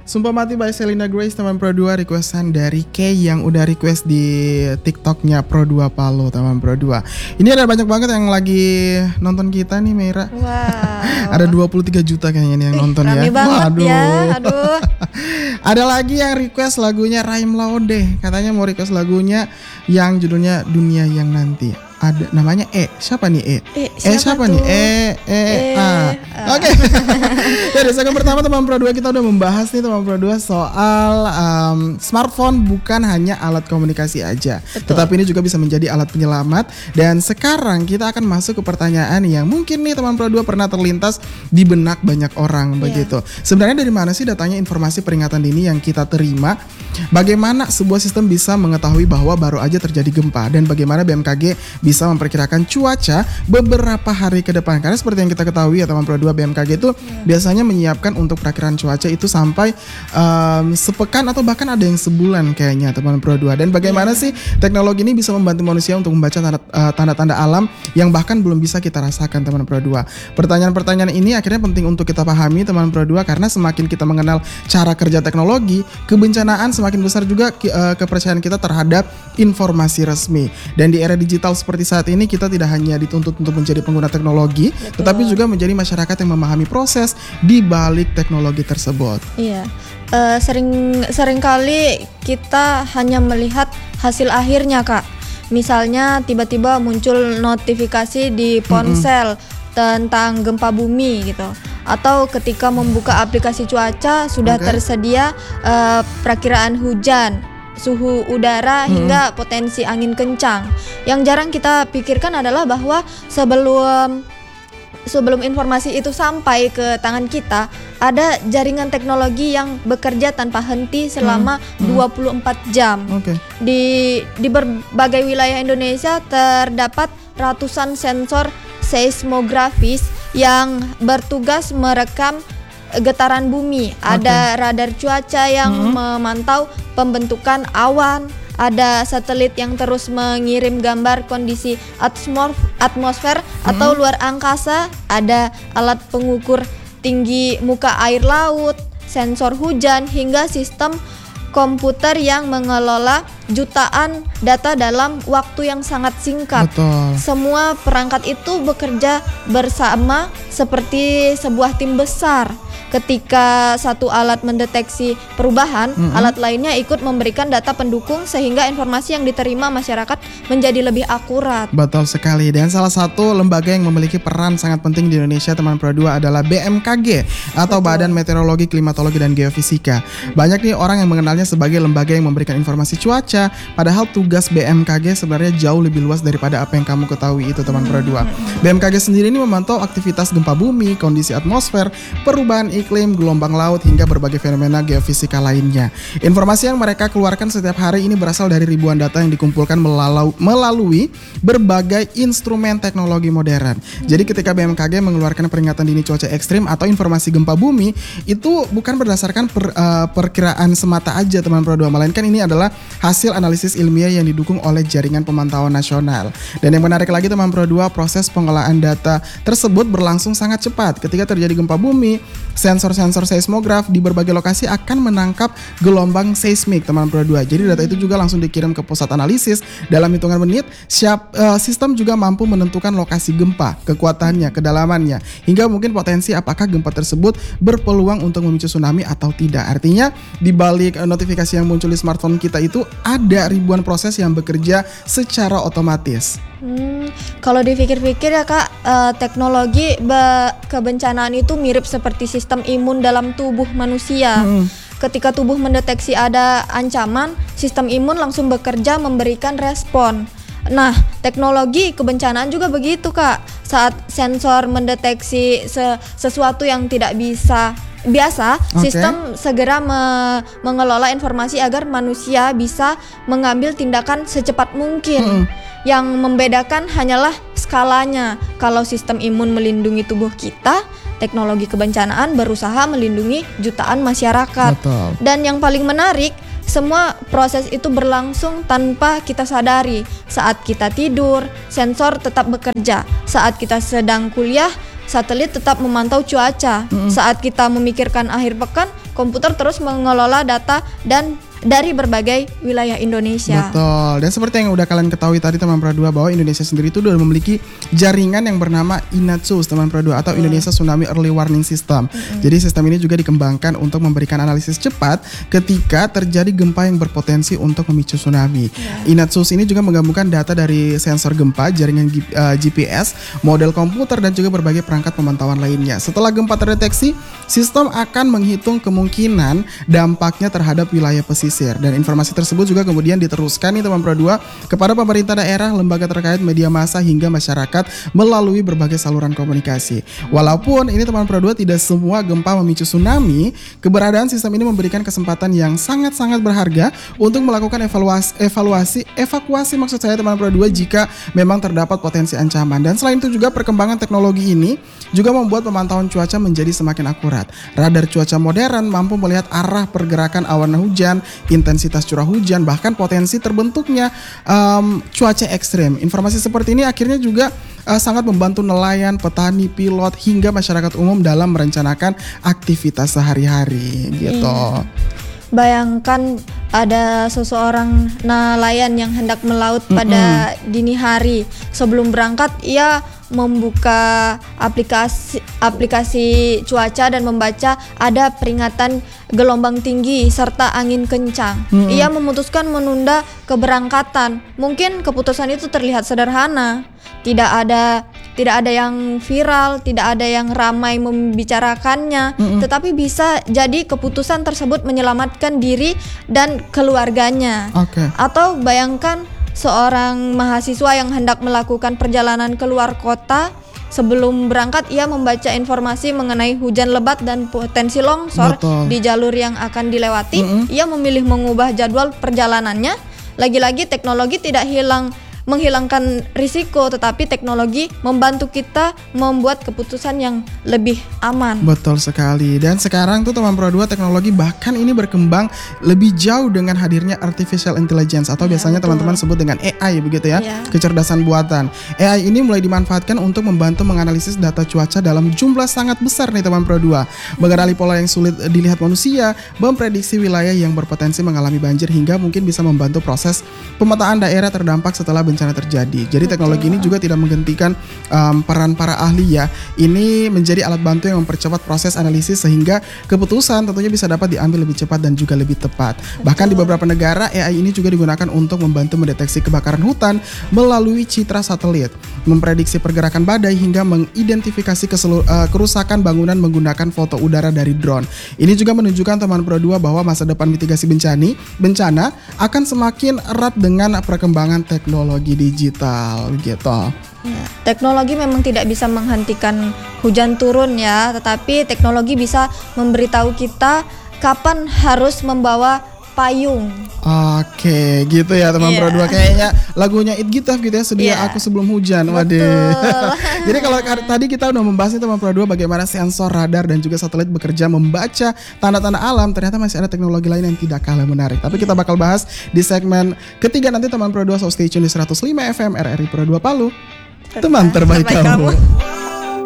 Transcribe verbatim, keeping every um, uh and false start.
Sumpah Mati by Selina Grace, teman Pro dua, requestan dari Kay yang udah request di TikToknya Pro dua Palu, teman Pro dua. Ini ada banyak banget yang lagi nonton kita nih, Meira. Wow. Ada dua puluh tiga juta kayaknya nih yang Ih, nonton rame ya. banget Waduh. ya, aduh. Ada lagi yang request lagunya Raim Laude. Katanya mau request lagunya yang judulnya Dunia Yang Nanti. Ada namanya E. Siapa nih E? Eh, E siapa tuh? nih? E E E, A. A. Oke. Jadi segmen pertama teman Pro dua kita udah membahas nih teman Pro dua soal um, smartphone bukan hanya alat komunikasi aja. Betul. Tetapi ini juga bisa menjadi alat penyelamat. Dan sekarang kita akan masuk ke pertanyaan yang mungkin nih teman Pro dua pernah terlintas di benak banyak orang. Yeah. Begitu. Sebenarnya dari mana sih datanya informasi peringatan dini yang kita terima? Bagaimana sebuah sistem bisa mengetahui bahwa baru aja terjadi gempa, dan bagaimana B M K G bisa memperkirakan cuaca beberapa hari ke depan? Karena seperti yang kita ketahui ya teman Pro dua, B M K G itu yeah. biasanya menyiapkan untuk perakiraan cuaca itu sampai um, sepekan atau bahkan ada yang sebulan kayaknya teman Pro dua. Dan bagaimana yeah. sih teknologi ini bisa membantu manusia untuk membaca tanda, uh, tanda-tanda alam yang bahkan belum bisa kita rasakan teman Pro dua. Pertanyaan-pertanyaan ini akhirnya penting untuk kita pahami teman Pro dua, karena semakin kita mengenal cara kerja teknologi, kebencanaan semakin besar juga uh, kepercayaan kita terhadap informasi resmi. Dan di era digital seperti saat ini, kita tidak hanya dituntut untuk menjadi pengguna teknologi, betul, tetapi juga menjadi masyarakat yang memahami proses di balik teknologi tersebut. Iya, uh, sering sering kali kita hanya melihat hasil akhirnya, Kak. Misalnya tiba-tiba muncul notifikasi di ponsel mm-hmm. tentang gempa bumi gitu. Atau ketika membuka aplikasi cuaca sudah okay. tersedia uh, perakiraan hujan, suhu udara hmm. hingga potensi angin kencang. Yang jarang kita pikirkan adalah bahwa sebelum sebelum informasi itu sampai ke tangan kita, ada jaringan teknologi yang bekerja tanpa henti selama hmm. Hmm. dua puluh empat jam. Okay. Di di berbagai wilayah Indonesia terdapat ratusan sensor seismografis yang bertugas merekam getaran bumi. Okay. Ada radar cuaca yang hmm. memantau pembentukan awan, ada satelit yang terus mengirim gambar kondisi atmosfer, atmosfer hmm. atau luar angkasa, ada alat pengukur tinggi muka air laut, sensor hujan, hingga sistem komputer yang mengelola jutaan data dalam waktu yang sangat singkat. Betul. Semua perangkat itu bekerja bersama seperti sebuah tim besar. Ketika satu alat mendeteksi perubahan, mm-hmm. alat lainnya ikut memberikan data pendukung sehingga informasi yang diterima masyarakat menjadi lebih akurat. Betul sekali. Dan salah satu lembaga yang memiliki peran sangat penting di Indonesia teman Pro dua adalah B M K G atau Betul. Badan Meteorologi, Klimatologi dan Geofisika. Banyak nih orang yang mengenalnya sebagai lembaga yang memberikan informasi cuaca, padahal tugas B M K G sebenarnya jauh lebih luas daripada apa yang kamu ketahui itu teman Pro dua. B M K G sendiri ini memantau aktivitas gempa bumi, kondisi atmosfer, perubahan iklim, gelombang laut, hingga berbagai fenomena geofisika lainnya. Informasi yang mereka keluarkan setiap hari ini berasal dari ribuan data yang dikumpulkan melalu, melalui berbagai instrumen teknologi modern. Jadi ketika B M K G mengeluarkan peringatan dini cuaca ekstrim atau informasi gempa bumi, itu bukan berdasarkan per, uh, perkiraan semata aja teman Pro dua, melainkan ini adalah hasil analisis ilmiah yang didukung oleh jaringan pemantauan nasional. Dan yang menarik lagi teman Pro dua, proses pengolahan data tersebut berlangsung sangat cepat. Ketika terjadi gempa bumi, sensor-sensor seismograf di berbagai lokasi akan menangkap gelombang seismik teman Pro dua. Jadi data itu juga langsung dikirim ke pusat analisis dalam hitungan menit. Siap, uh, sistem juga mampu menentukan lokasi gempa, kekuatannya, kedalamannya, hingga mungkin potensi apakah gempa tersebut berpeluang untuk memicu tsunami atau tidak. Artinya di balik uh, notifikasi yang muncul di smartphone kita itu ada ribuan proses yang bekerja secara otomatis. Hmm, kalau dipikir-pikir ya Kak, uh, teknologi be- kebencanaan itu mirip seperti sistem imun dalam tubuh manusia. Hmm. Ketika tubuh mendeteksi ada ancaman, sistem imun langsung bekerja memberikan respon. Nah, teknologi kebencanaan juga begitu Kak. Saat sensor mendeteksi se- sesuatu yang tidak bisa biasa, okay. sistem segera me- mengelola informasi agar manusia bisa mengambil tindakan secepat mungkin. Hmm. Yang membedakan hanyalah skalanya. Kalau sistem imun melindungi tubuh kita, teknologi kebencanaan berusaha melindungi jutaan masyarakat. Betul. Dan yang paling menarik, semua proses itu berlangsung tanpa kita sadari. Saat kita tidur, sensor tetap bekerja. Saat kita sedang kuliah, satelit tetap memantau cuaca. Mm-hmm. Saat kita memikirkan akhir pekan, komputer terus mengelola data dan dari berbagai wilayah Indonesia. Betul. Dan seperti yang udah kalian ketahui tadi teman Pro dua, bahwa Indonesia sendiri itu sudah memiliki jaringan yang bernama INATSUS teman Pro dua, atau Indonesia Tsunami Early Warning System. Mm-hmm. Jadi sistem ini juga dikembangkan untuk memberikan analisis cepat ketika terjadi gempa yang berpotensi untuk memicu tsunami. Yeah. INATSUS ini juga menggabungkan data dari sensor gempa, jaringan uh, G P S, model komputer, dan juga berbagai perangkat pemantauan lainnya. Setelah gempa terdeteksi, sistem akan menghitung kemungkinan dampaknya terhadap wilayah pesisir. Dan informasi tersebut juga kemudian diteruskan nih teman Pro dua kepada pemerintah daerah, lembaga terkait, media massa, hingga masyarakat melalui berbagai saluran komunikasi. Walaupun ini teman Pro dua tidak semua gempa memicu tsunami, keberadaan sistem ini memberikan kesempatan yang sangat-sangat berharga untuk melakukan evaluasi evaluasi evakuasi maksud saya teman Pro dua jika memang terdapat potensi ancaman. Dan selain itu juga perkembangan teknologi ini juga membuat pemantauan cuaca menjadi semakin akurat. Radar cuaca modern mampu melihat arah pergerakan awan hujan, intensitas curah hujan, bahkan potensi terbentuknya um, cuaca ekstrim. Informasi seperti ini akhirnya juga uh, sangat membantu nelayan, petani, pilot, hingga masyarakat umum dalam merencanakan aktivitas sehari-hari gitu. Iya. Bayangkan ada seseorang nelayan yang hendak melaut pada mm-hmm. dini hari. Sebelum berangkat ia membuka aplikasi aplikasi cuaca dan membaca ada peringatan gelombang tinggi serta angin kencang. Mm-hmm. Ia memutuskan menunda keberangkatan. Mungkin keputusan itu terlihat sederhana. Tidak ada tidak ada yang viral, tidak ada yang ramai membicarakannya, mm-hmm. tetapi bisa jadi keputusan tersebut menyelamatkan diri dan keluarganya. Okay. Atau bayangkan seorang mahasiswa yang hendak melakukan perjalanan keluar kota, sebelum berangkat ia membaca informasi mengenai hujan lebat dan potensi longsor. Betul. Di jalur yang akan dilewati. Mm-hmm. Ia memilih mengubah jadwal perjalanannya. Lagi-lagi teknologi tidak hilang menghilangkan risiko, tetapi teknologi membantu kita membuat keputusan yang lebih aman. Betul sekali. Dan sekarang tuh teman Pro dua, teknologi bahkan ini berkembang lebih jauh dengan hadirnya artificial intelligence, atau ya, biasanya betul. teman-teman sebut dengan A I begitu ya, ya, kecerdasan buatan. A I ini mulai dimanfaatkan untuk membantu menganalisis data cuaca dalam jumlah sangat besar nih teman Pro dua, mengenali pola yang sulit dilihat manusia, memprediksi wilayah yang berpotensi mengalami banjir, hingga mungkin bisa membantu proses pemetaan daerah terdampak setelah bencana terjadi. Jadi teknologi ini juga tidak menghentikan um, peran para ahli ya. Ini menjadi alat bantu yang mempercepat proses analisis sehingga keputusan tentunya bisa dapat diambil lebih cepat dan juga lebih tepat. Betul. Bahkan di beberapa negara A I ini juga digunakan untuk membantu mendeteksi kebakaran hutan melalui citra satelit, memprediksi pergerakan badai, hingga mengidentifikasi keselu- uh, kerusakan bangunan menggunakan foto udara dari drone. Ini juga menunjukkan teman Pro dua bahwa masa depan mitigasi bencana bencana akan semakin erat dengan perkembangan teknologi digital gitu. Ya, teknologi memang tidak bisa menghentikan hujan turun ya, tetapi teknologi bisa memberitahu kita kapan harus membawa payung. Oke, gitu ya teman yeah. Pro dua, kayaknya lagunya It Gitaf gitu ya, sedia yeah. aku sebelum hujan. Waduh. Jadi kalau tadi kita udah membahas nih teman Pro dua bagaimana sensor, radar, dan juga satelit bekerja membaca tanda-tanda alam, ternyata masih ada teknologi lain yang tidak kalah menarik. Tapi kita bakal bahas di segmen ketiga nanti teman Pro dua, so stay tune di seratus lima F M R R I Pro dua Palu. Teman terbaik, terbaik kamu. kamu.